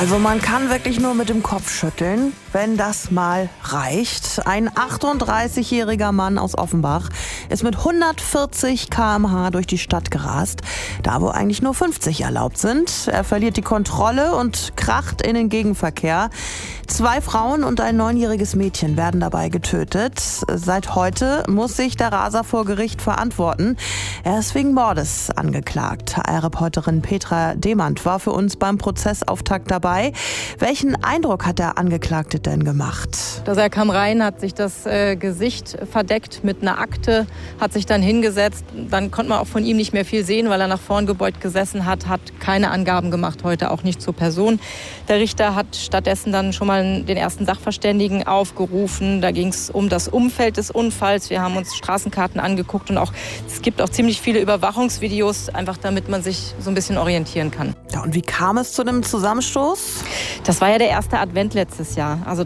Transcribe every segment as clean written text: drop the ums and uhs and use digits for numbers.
Also man kann wirklich nur mit dem Kopf schütteln, wenn das mal reicht. Ein 38-jähriger Mann aus Offenbach ist mit 140 km/h durch die Stadt gerast, da wo eigentlich nur 50 erlaubt sind. Er verliert die Kontrolle und kracht in den Gegenverkehr. 2 Frauen und ein 9-jähriges Mädchen werden dabei getötet. Seit heute muss sich der Raser vor Gericht verantworten. Er ist wegen Mordes angeklagt. HR-Reporterin Petra Demand war für uns beim Prozessauftakt dabei. Welchen Eindruck hat der Angeklagte denn gemacht? Also er kam rein, hat sich das Gesicht verdeckt mit einer Akte, hat sich dann hingesetzt. Dann konnte man auch von ihm nicht mehr viel sehen, weil er nach vorn gebeugt gesessen hat keine Angaben gemacht, heute auch nicht zur Person. Der Richter hat stattdessen dann schon mal den ersten Sachverständigen aufgerufen. Da ging es um das Umfeld des Unfalls. Wir haben uns Straßenkarten angeguckt und es gibt auch ziemlich viele Überwachungsvideos, einfach damit man sich so ein bisschen orientieren kann. Ja, und wie kam es zu dem Zusammenstoß? Das war ja der erste Advent letztes Jahr, also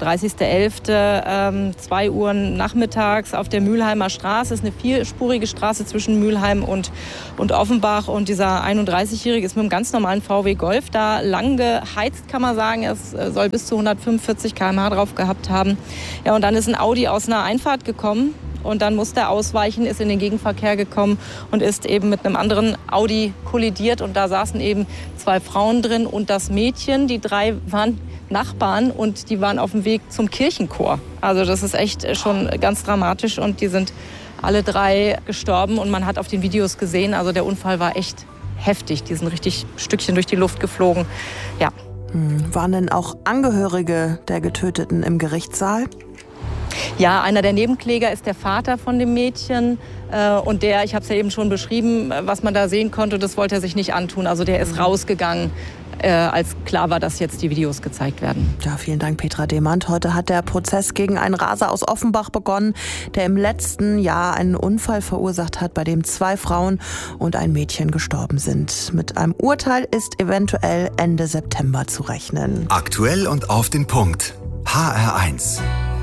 30.11., 2 Uhr nachmittags auf der Mülheimer Straße. Das ist eine vierspurige Straße zwischen Mülheim und Offenbach. Und dieser 31-Jährige ist mit einem ganz normalen VW Golf da lang geheizt, kann man sagen. Es soll bis zu 145 km/h drauf gehabt haben. Ja, und dann ist ein Audi aus einer Einfahrt gekommen. Und dann musste er ausweichen, ist in den Gegenverkehr gekommen und ist eben mit einem anderen Audi kollidiert. Und da saßen eben 2 Frauen drin und das Mädchen. Die 3 waren Nachbarn und die waren auf dem Weg zum Kirchenchor. Also das ist echt schon ganz dramatisch und die sind alle 3 gestorben. Und man hat auf den Videos gesehen, also der Unfall war echt heftig. Die sind richtig Stückchen durch die Luft geflogen. Ja. Waren denn auch Angehörige der Getöteten im Gerichtssaal? Ja, einer der Nebenkläger ist der Vater von dem Mädchen. Und ich habe es ja eben schon beschrieben, was man da sehen konnte, das wollte er sich nicht antun. Also der ist rausgegangen, als klar war, dass jetzt die Videos gezeigt werden. Ja, vielen Dank, Petra Demand. Heute hat der Prozess gegen einen Raser aus Offenbach begonnen, der im letzten Jahr einen Unfall verursacht hat, bei dem 2 Frauen und ein Mädchen gestorben sind. Mit einem Urteil ist eventuell Ende September zu rechnen. Aktuell und auf den Punkt. HR1.